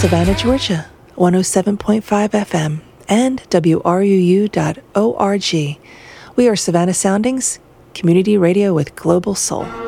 Savannah, Georgia, 107.5 FM, and WRUU.org. We are Savannah Soundings, community radio with global soul.